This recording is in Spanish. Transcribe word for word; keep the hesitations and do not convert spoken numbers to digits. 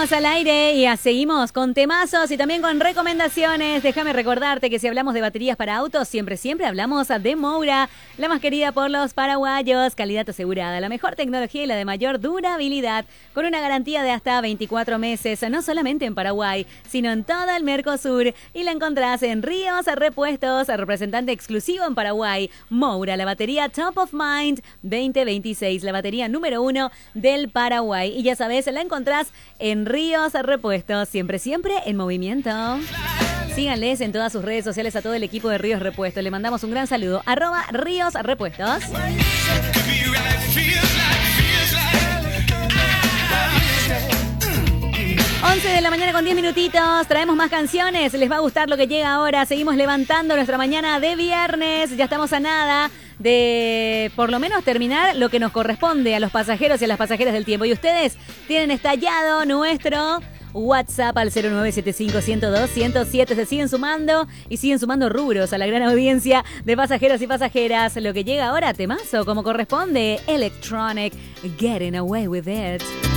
Seguimos al aire y seguimos con temazos y también con recomendaciones. Déjame recordarte que si hablamos de baterías para autos, siempre, siempre hablamos de Moura, la más querida por los paraguayos. Calidad asegurada, la mejor tecnología y la de mayor durabilidad, con una garantía de hasta veinticuatro meses, no solamente en Paraguay, sino en todo el Mercosur. Y la encontrás en Ríos Repuestos, representante exclusivo en Paraguay. Moura, la batería Top of Mind veinte veintiséis, la batería número uno del Paraguay. Y ya sabes, la encontrás en Ríos Repuestos, siempre, siempre en movimiento. Síganles en todas sus redes sociales a todo el equipo de Ríos Repuestos. Le mandamos un gran saludo. Arroba Ríos Repuestos. once de la mañana con diez minutitos. Traemos más canciones. Les va a gustar lo que llega ahora. Seguimos levantando nuestra mañana de viernes. Ya estamos a nada de por lo menos terminar lo que nos corresponde a los pasajeros y a las pasajeras del tiempo. Y ustedes tienen estallado nuestro WhatsApp al cero nueve siete cinco, ciento dos, ciento siete. Se siguen sumando y siguen sumando rubros a la gran audiencia de pasajeros y pasajeras. Lo que llega ahora, temazo, como corresponde, Electronic, Getting Away With It.